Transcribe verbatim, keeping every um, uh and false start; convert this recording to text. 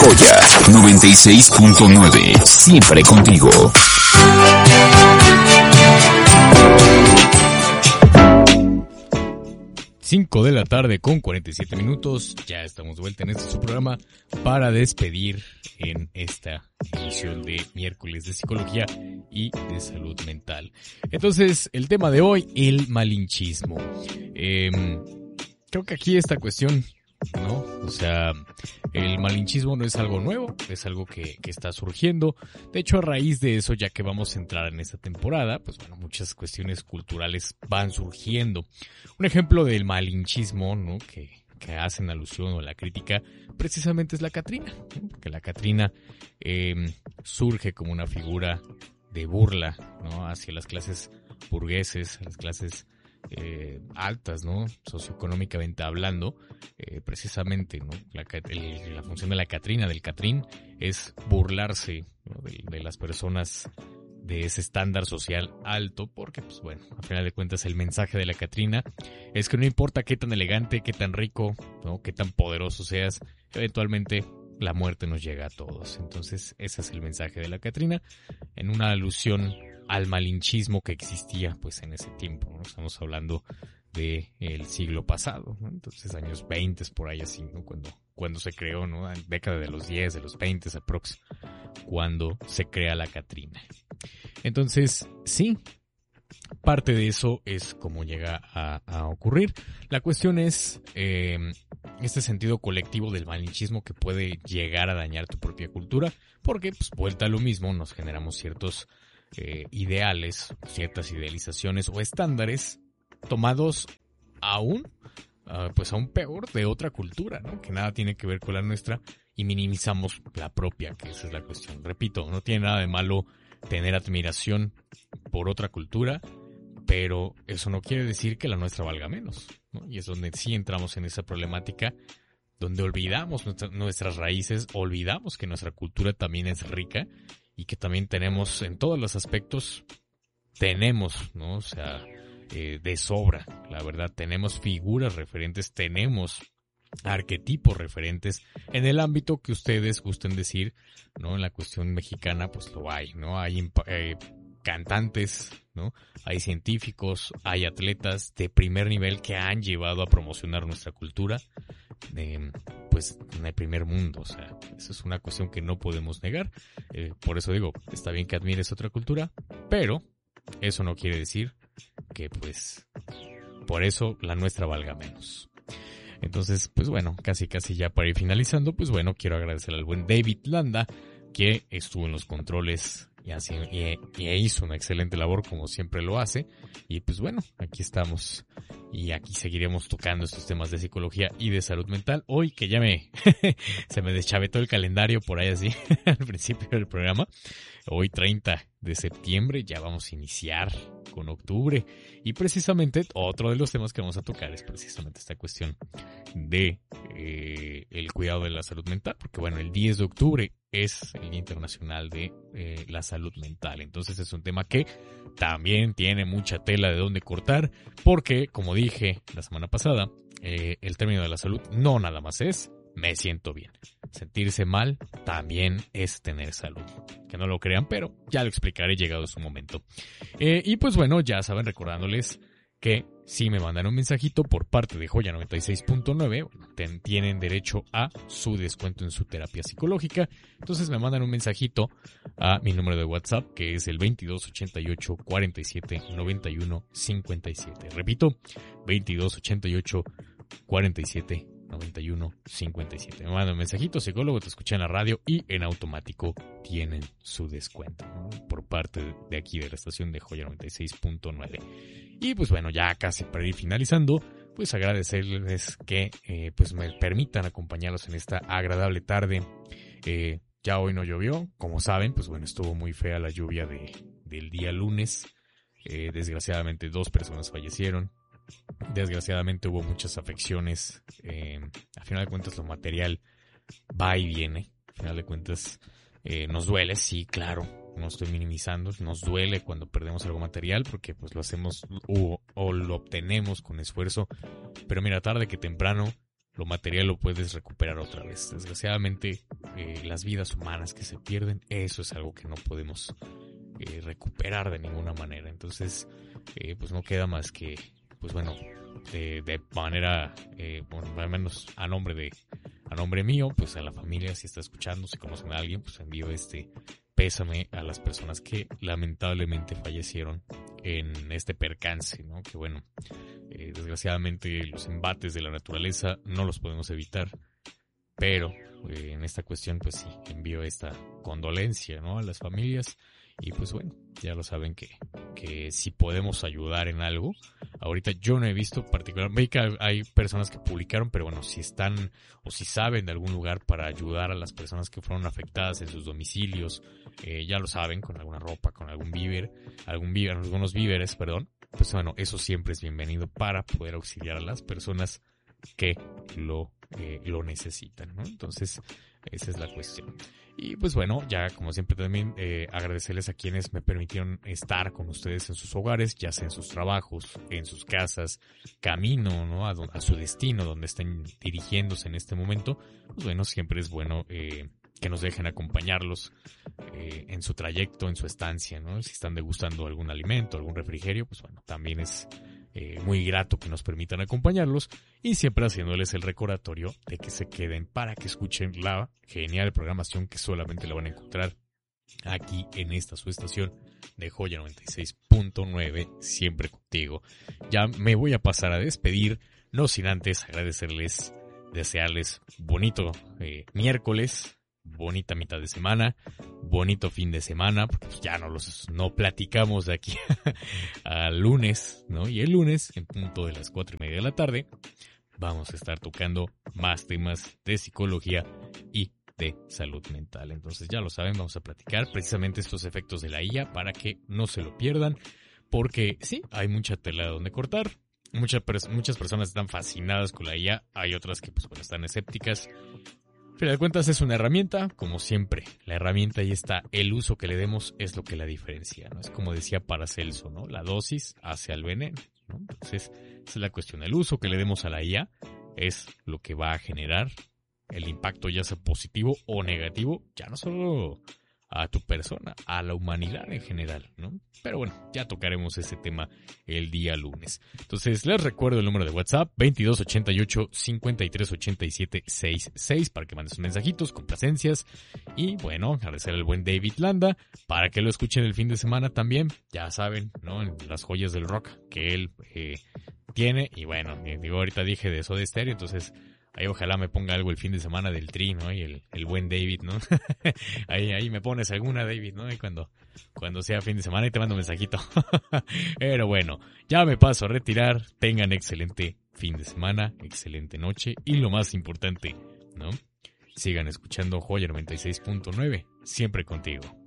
Joya noventa y seis punto nueve, siempre contigo. cinco de la tarde con cuarenta y siete minutos, ya estamos de vuelta en este su programa para despedir en esta edición de miércoles de psicología y de salud mental. Entonces, el tema de hoy, el malinchismo. Eh, creo que aquí esta cuestión, ¿no? O sea, el malinchismo no es algo nuevo, es algo que, que está surgiendo. De hecho, a raíz de eso, ya que vamos a entrar en esta temporada, pues bueno, muchas cuestiones culturales van surgiendo. Un ejemplo del malinchismo, ¿no? Que, que hacen alusión o la crítica, precisamente es la Catrina, ¿no? Porque la Catrina eh, surge como una figura de burla, ¿no? Hacia las clases burgueses, las clases Eh, altas, ¿no? Socioeconómicamente hablando, eh, precisamente, ¿no? La, el, la función de la Catrina, del Catrín, es burlarse, ¿no? de, de las personas de ese estándar social alto, porque, pues bueno, a final de cuentas el mensaje de la Catrina es que no importa qué tan elegante, qué tan rico, ¿no? Qué tan poderoso seas, eventualmente la muerte nos llega a todos. Entonces, ese es el mensaje de la Catrina, en una alusión al malinchismo que existía pues en ese tiempo, ¿no? Estamos hablando de el siglo pasado, ¿no? Entonces años veinte por ahí así, ¿no? Cuando, cuando se creó, ¿no? Década de los diez, de los veinte aprox, cuando se crea la Catrina. Entonces, sí, parte de eso es como llega a, a ocurrir. La cuestión es eh, este sentido colectivo del malinchismo que puede llegar a dañar tu propia cultura, porque pues vuelta a lo mismo, nos generamos ciertos Eh, ideales, ciertas idealizaciones o estándares tomados aún, uh, pues aún peor de otra cultura, ¿no? Que nada tiene que ver con la nuestra y minimizamos la propia, que esa es la cuestión. Repito, no tiene nada de malo tener admiración por otra cultura, pero eso no quiere decir que la nuestra valga menos, ¿no? Y es donde sí entramos en esa problemática, donde olvidamos nuestra, nuestras raíces, olvidamos que nuestra cultura también es rica y que también tenemos en todos los aspectos, tenemos, ¿no? O sea, eh, de sobra, la verdad, tenemos figuras referentes, tenemos arquetipos referentes en el ámbito que ustedes gusten decir, ¿no? En la cuestión mexicana, pues lo hay, ¿no? Hay eh, cantantes, ¿no? Hay científicos, hay atletas de primer nivel que han llevado a promocionar nuestra cultura, eh, pues en el primer mundo. O sea, eso es una cuestión que no podemos negar. Eh, por eso digo, está bien que admires otra cultura, pero eso no quiere decir que pues por eso la nuestra valga menos. Entonces, pues bueno, casi casi ya para ir finalizando, pues bueno, quiero agradecer al buen David Landa, que estuvo en los controles y, así, y, y hizo una excelente labor como siempre lo hace. Y pues bueno, aquí estamos y aquí seguiremos tocando estos temas de psicología y de salud mental. Hoy que ya me se me deschavetó el calendario por ahí así al principio del programa. Hoy treinta de septiembre ya vamos a iniciar con octubre y precisamente otro de los temas que vamos a tocar es precisamente esta cuestión de eh, el cuidado de la salud mental, porque bueno, el diez de octubre es el Día Internacional de eh, la Salud Mental. Entonces es un tema que también tiene mucha tela de dónde cortar, porque como dije la semana pasada, eh, el término de la salud no nada más es me siento bien. Sentirse mal también es tener salud. Que no lo crean, pero ya lo explicaré llegado su momento. Eh, y pues bueno, ya saben, recordándoles que si me mandan un mensajito por parte de Joya noventa y seis punto nueve, ten, tienen derecho a su descuento en su terapia psicológica. Entonces me mandan un mensajito a mi número de WhatsApp, que es el veintidós ochenta y ocho cuarenta y siete noventa y uno cincuenta y siete. Repito, veintidós ochenta y ocho cuarenta y siete noventa y uno cincuenta y siete. Me mandan un mensajito, psicólogo, te escuché en la radio y en automático tienen su descuento, ¿no? Por parte de aquí de la estación de Joya noventa y seis punto nueve. Y pues bueno, ya casi para ir finalizando, pues agradecerles que eh, pues me permitan acompañarlos en esta agradable tarde. Eh, ya hoy no llovió, como saben, pues bueno, estuvo muy fea la lluvia de, del día lunes. Eh, desgraciadamente dos personas fallecieron. Desgraciadamente hubo muchas afecciones. Eh, a final de cuentas lo material va y viene. A final de cuentas eh, nos duele, sí, claro. No estoy minimizando, nos duele cuando perdemos algo material porque pues lo hacemos o, o lo obtenemos con esfuerzo, pero mira, tarde que temprano lo material lo puedes recuperar otra vez. Desgraciadamente eh, las vidas humanas que se pierden, eso es algo que no podemos eh, recuperar de ninguna manera. Entonces, eh, pues no queda más que, pues bueno, de, de manera, eh, bueno, al menos a nombre de, a nombre mío, pues a la familia, si está escuchando, si conocen a alguien, pues envío este pésame a las personas que lamentablemente fallecieron en este percance, ¿no? Que bueno, eh, desgraciadamente los embates de la naturaleza no los podemos evitar, pero eh, en esta cuestión pues sí, envío esta condolencia, ¿no? A las familias. Y pues bueno, ya lo saben que, que si podemos ayudar en algo, ahorita yo no he visto particularmente, hay personas que publicaron, pero bueno, si están o si saben de algún lugar para ayudar a las personas que fueron afectadas en sus domicilios, eh, ya lo saben, con alguna ropa, con algún víver, algún víver, algunos víveres, perdón, pues bueno, eso siempre es bienvenido para poder auxiliar a las personas que lo, eh, lo necesitan, ¿no? Entonces, esa es la cuestión. Y pues bueno, ya como siempre también eh, agradecerles a quienes me permitieron estar con ustedes en sus hogares, ya sea en sus trabajos, en sus casas, camino, ¿no? a, do- a su destino, donde estén dirigiéndose en este momento. Pues bueno, siempre es bueno eh, que nos dejen acompañarlos eh, en su trayecto, en su estancia, ¿no? Si están degustando algún alimento, algún refrigerio, pues bueno, también es Eh, muy grato que nos permitan acompañarlos y siempre haciéndoles el recordatorio de que se queden para que escuchen la genial programación que solamente la van a encontrar aquí en esta su estación de Joya noventa y seis punto nueve, siempre contigo. Ya me voy a pasar a despedir, no sin antes agradecerles, desearles bonito eh, miércoles, bonita mitad de semana, bonito fin de semana, porque pues ya no los no platicamos de aquí al lunes, ¿no? Y el lunes, en punto de las cuatro y media de la tarde, vamos a estar tocando más temas de psicología y de salud mental. Entonces ya lo saben, vamos a platicar precisamente estos efectos de la I A para que no se lo pierdan, porque sí, hay mucha tela donde cortar. Muchas, muchas personas están fascinadas con la I A, hay otras que pues bueno, están escépticas. Al final de cuentas es una herramienta, como siempre, la herramienta ahí está, el uso que le demos es lo que la diferencia, ¿no? Es como decía Paracelso, ¿no? La dosis hace al veneno, ¿no? Entonces, esa es la cuestión, el uso que le demos a la I A es lo que va a generar el impacto, ya sea positivo o negativo, ya no solo a tu persona, a la humanidad en general, ¿no? Pero bueno, ya tocaremos ese tema el día lunes. Entonces, les recuerdo el número de WhatsApp, veintidós ochenta y ocho, cincuenta y tres ochenta y siete sesenta y seis, para que mandes sus mensajitos, complacencias. Y bueno, agradecer al buen David Landa, para que lo escuchen el fin de semana también. Ya saben, ¿no? En las joyas del rock que él eh, tiene. Y bueno, digo, ahorita dije de Soda Stereo, entonces ahí ojalá me ponga algo el fin de semana del Tri, ¿no? Y el, el buen David, ¿no? ahí, ahí me pones alguna, David, ¿no? Y cuando, cuando sea fin de semana y te mando un mensajito. Pero bueno, ya me paso a retirar. Tengan excelente fin de semana, excelente noche. Y lo más importante, ¿no? Sigan escuchando Joya noventa y seis punto nueve, siempre contigo.